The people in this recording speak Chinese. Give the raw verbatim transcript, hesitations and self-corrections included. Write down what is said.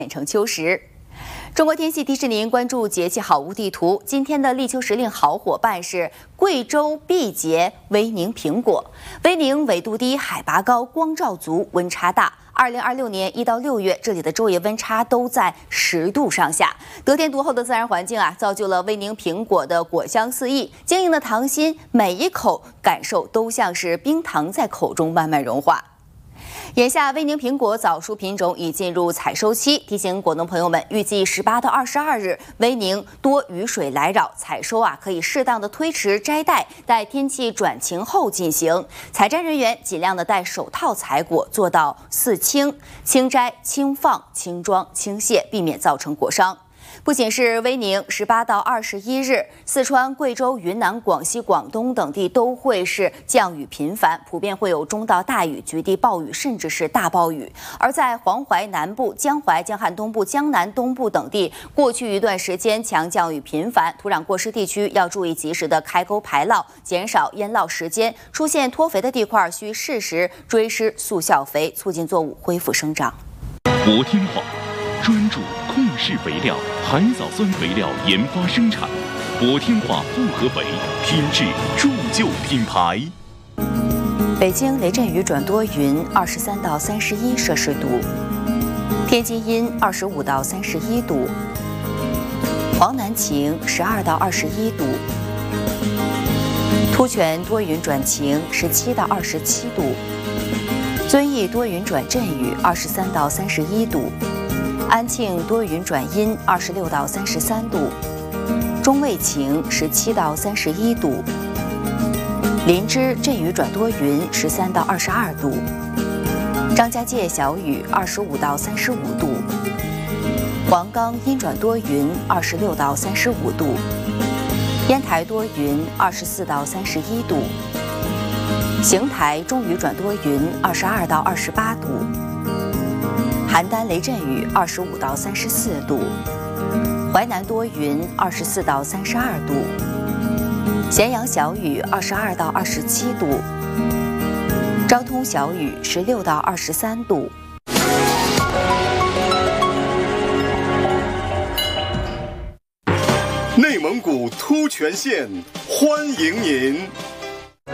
变成秋实。中国天气提示您关注节气好物地图。今天的立秋时令好伙伴是贵州毕节威宁苹果。威宁纬度低，海拔高，光照足，温差大。二零二六年一到六月，这里的昼夜温差都在十度上下。得天独厚的自然环境啊，造就了威宁苹果的果香四溢，晶莹的糖心，每一口感受都像是冰糖在口中慢慢融化。眼下，威宁苹果早熟品种已进入采收期，提醒果农朋友们，预计十八到二十二日，威宁多雨水来扰，采收啊可以适当的推迟摘带，待天气转晴后进行。采摘人员尽量的戴手套采果，做到四轻：轻摘、轻放、轻装、轻卸，避免造成果伤。不仅是威宁，十八到二十一日，四川、贵州、云南、广西、广东等地都会是降雨频繁，普遍会有中到大雨、局地暴雨，甚至是大暴雨。而在黄淮南部、江淮、江汉东部、江南东部等地，过去一段时间强降雨频繁，土壤过湿地区要注意及时的开沟排涝，减少淹涝时间。出现脱肥的地块，需适时追施速效肥，促进作物恢复生长。 国天化专注控制肥料、海藻酸肥料研发生产，国天化复合肥，品质铸就品牌。 北京雷阵雨转多云，二十三到三十一摄氏度；天津阴，二十五到三十一度；黄南晴，十二到二十一度；突泉多云转晴，十七到二十七度；遵义多云转阵雨，二十三到三十一度。安庆多云转阴，二十六到三十三度；中卫晴，十七到三十一度；林芝阵雨转多云，十三到二十二度；张家界小雨，二十五到三十五度；黄冈阴转多云，二十六到三十五度；烟台多云，二十四到三十一度；邢台中雨转多云，二十二到二十八度。邯郸雷阵雨，二十五到三十四度；淮南多云，二十四到三十二度；咸阳小雨，二十二到二十七度；昭通小雨，十六到二十三度。 内蒙古突泉县欢迎您。